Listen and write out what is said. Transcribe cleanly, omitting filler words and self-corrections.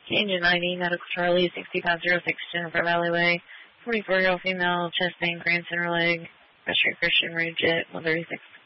Engine ID, Medical Charlie, 6506 Jennifer Valley Way, 44-year-old female, chest pain, cramps in her leg, Western Christian Ridge Jet, 136.